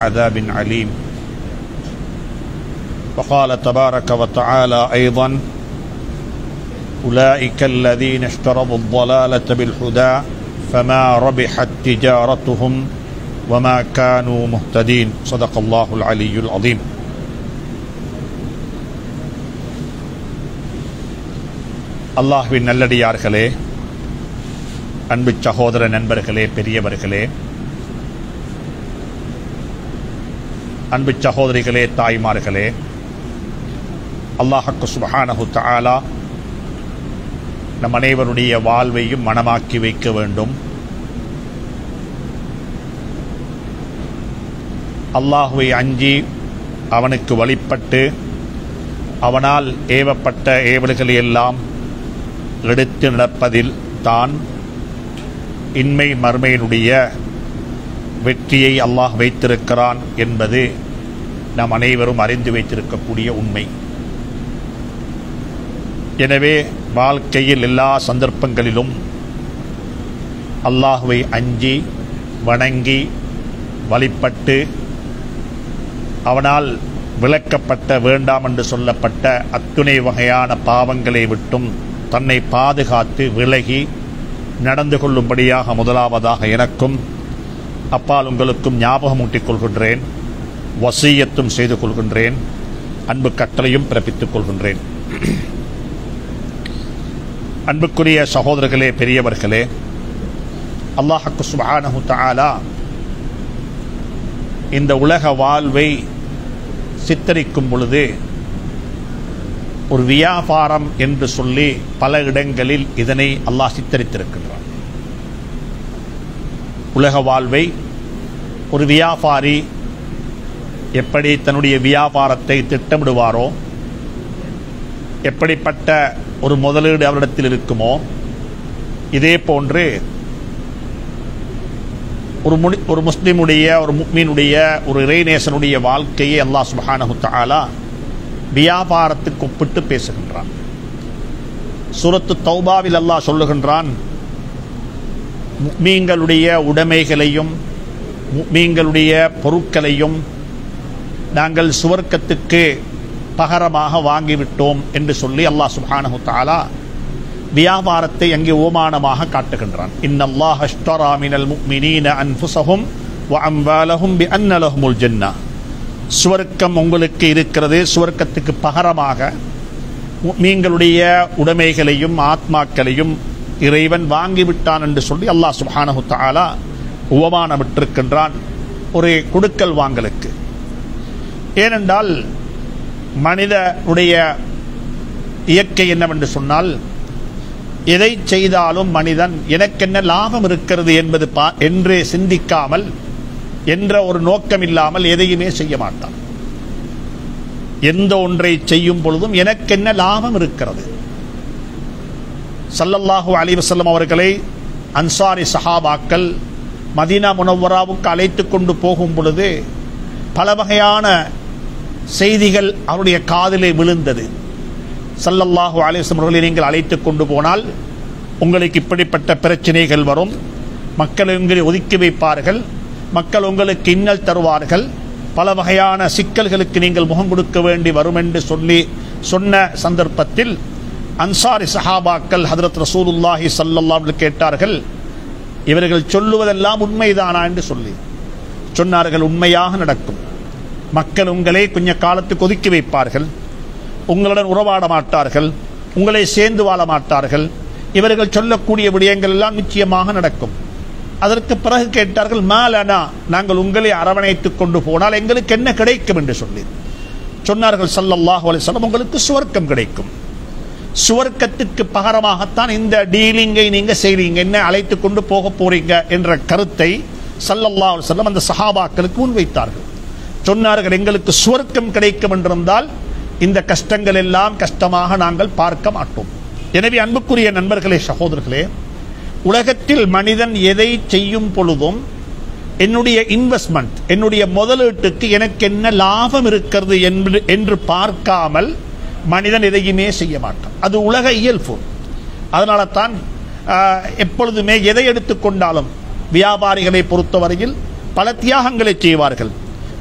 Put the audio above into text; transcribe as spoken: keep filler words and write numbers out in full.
عذاب عليم. وقال تبارك وتعالى أيضا أولئك الذين اشتروا الضلالة بالهدى فما ربحت تجارتهم وما كانوا مهتدين. صدق الله العلي العظيم. அல்லாஹ்வின் நல்லடியார்களே, அன்பு சகோதர நண்பர்களே, பெரியவர்களே, அன்பு சகோதரிகளே, தாய்மார்களே, அல்லாஹ்வுக்கு சுப்ஹானஹு தஆலா நம் அனைவருடைய வாழ்வையும் மனமாக்கி வைக்க வேண்டும். அல்லாஹ்வை அஞ்சி அவனுக்கு வழிபட்டு அவனால் ஏவப்பட்ட ஏவல்களை எல்லாம் எடுத்து நடப்பதில் தான் இன்மை மறுமையினுடைய வெற்றியை அல்லாஹ் வைத்திருக்கிறான் என்பது நாம் அனைவரும் அறிந்து வைத்திருக்கக்கூடிய உண்மை. எனவே வாழ்க்கையில் எல்லா சந்தர்ப்பங்களிலும் அல்லாஹ்வை அஞ்சி வணங்கி வழிபட்டு அவனால் விளக்கப்பட்ட வேண்டாம் என்று சொல்லப்பட்ட அத்துணை வகையான பாவங்களை விட்டும் தன்னை பாதுகாத்து விலகி நடந்து கொள்ளும்படியாக முதலாவதாக எனக்கும் அப்பால் உங்களுக்கும் ஞாபகமூட்டிக் கொள்கின்றேன், வசியத்தும் செய்து கொள்கின்றேன், அன்பு கட்டளையும் பிறப்பித்துக் கொள்கின்றேன். அன்புக்குரிய சகோதரர்களே, பெரியவர்களே, அல்லாஹ்வுக்கு சுப்ஹானஹு தஆலா இந்த உலக வாழ்வை சித்தரிக்கும் பொழுது ஒரு வியாபாரம் என்று சொல்லி பல இடங்களில் இதனை அல்லாஹ் சித்தரித்திருக்கின்றான். உலக வாழ்வை ஒரு வியாபாரி எப்படி தன்னுடைய வியாபாரத்தை திட்டமிடுவாரோ, எப்படிப்பட்ட ஒரு முதலீடு அவரிடத்தில் இருக்குமோ, இதே போன்று ஒரு ஒரு முஸ்லிமுடைய ஒரு முஃமினுடைய ஒரு இறைநேசனுடைய வாழ்க்கையை அல்லாஹ் சுப்ஹானஹு தஆலா வியாபாரத்துக்கு ஒப்பிட்டு பேசுகின்றான். சூரத்து தௌபாவில் அல்லாஹ் சொல்லுகின்றான், முஃமின்களுடைய உடைமைகளையும் முஃமின்களுடைய பொருட்களையும் நாங்கள் சுவர்க்கத்துக்கு பகரமாக வாங்கிவிட்டோம் என்று சொல்லி அல்லாஹ் சுப்ஹானஹு தஆலா வியாபாரத்தை அங்கே ஓமானமாக காட்டுகின்றான். இன்னல்லாஹ அஷ்தரா மினல் முஃமினீன அன்ஃபுஸஹும் வ அம்வாலஹும் பிஅன்ன லஹுமுல் ஜன்னah. சுவர்க்கம் உங்களுக்கு இருக்கிறது, சுவர்க்கத்துக்கு பகரமாக முஃமின்களுடைய உடைமைகளையும் ஆத்மாக்களையும் இறைவன் வாங்கிவிட்டான் என்று சொல்லி அல்லாஹ் சுப்ஹானஹு தஆலா உவமானமிட்டிருக்கின்றான் ஒரு கொடுக்கல் வாங்கலுக்கு. ஏனென்றால் மனிதனுடைய இயற்கை என்னவென்று சொன்னால், எதை செய்தாலும் மனிதன் எனக்கென்ன லாபம் இருக்கிறது என்பது என்று சிந்திக்காமல், என்ற ஒரு நோக்கம் இல்லாமல் எதையுமே செய்ய மாட்டான். எந்த ஒன்றை செய்யும் பொழுதும் எனக்கென்ன லாபம் இருக்கிறது. ஸல்லல்லாஹு அலைஹி வஸல்லம் அவர்களை அன்சாரி சஹாபாக்கள் மதீனா முனவ்வராவுக்கு அழைத்து கொண்டு போகும் பொழுது பல வகையான செய்திகள் அவருடைய காதிலே விழுந்தது. ஸல்லல்லாஹு அலைஹி வஸல்லம் அவர்களை நீங்கள் அழைத்து கொண்டு போனால் உங்களுக்கு இப்படிப்பட்ட பிரச்சனைகள் வரும், மக்கள் உங்களை ஒதுக்கி வைப்பார்கள், மக்கள் உங்களுக்கு இன்னல் தருவார்கள், பல வகையான சிக்கல்களுக்கு நீங்கள் முகம் கொடுக்க வேண்டி வரும் என்று சொல்லி சொன்ன சந்தர்ப்பத்தில் அன்சாரி சஹாபாக்கள் ஹதரத் ரசூலுல்லாஹி ஸல்லல்லாஹு அலைஹி கேட்டார்கள், இவர்கள் சொல்லுவதெல்லாம் உண்மைதானா என்று சொல்லி சொன்னார்கள். உண்மையாக நடக்கும். மக்கள் உங்களை கொஞ்ச காலத்துக்கு ஒதுக்கி வைப்பார்கள், உங்களுடன் உறவாட மாட்டார்கள், உங்களை சேர்ந்து வாழ மாட்டார்கள். இவர்கள் சொல்லக்கூடிய விடயங்கள் எல்லாம் நிச்சயமாக நடக்கும். அதற்கு பிறகு கேட்டார்கள், மாலனா, நாங்கள் உங்களை அரவணைத்துக் கொண்டு போனால் எங்களுக்கு என்ன கிடைக்கும் என்று சொல்லி சொன்னார்கள். ஸல்லல்லாஹு அலைஹி வஸல்லம், உங்களுக்கு சுவர்க்கம் கிடைக்கும். சுவர்க்கத்துக்கு பகரமாகத்தான் இந்த டீலிங்கை நீங்க செய்றீங்க, என்ன அழைத்து கொண்டு போக போறீங்க என்ற கருத்தை ஸல்லல்லாஹு அலைஹி வஸல்லம் அந்த சஹாபாக்களுக்கு முன்வைத்தார்கள். சொன்னார்கள், எங்களுக்கு சுவர்க்கம் கிடைக்கும் என்றிருந்தால் இந்த கஷ்டங்கள் எல்லாம் கஷ்டமாக நாங்கள் பார்க்க மாட்டோம். எனவே அன்புக்குரிய நண்பர்களே, சகோதரர்களே, உலகத்தில் மனிதன் எதை செய்யும் பொழுதும் என்னுடைய இன்வெஸ்ட்மெண்ட், என்னுடைய முதலீட்டுக்கு எனக்கு என்ன லாபம் இருக்கிறது என்று பார்க்காமல் மனிதன் எதையுமே செய்ய மாட்டான். அது உலக இயல்பு. அதனால தான் எப்பொழுதுமே எதை எடுத்துக்கொண்டாலும் வியாபாரிகளை பொறுத்தவரையில் பல தியாகங்களை செய்வார்கள்.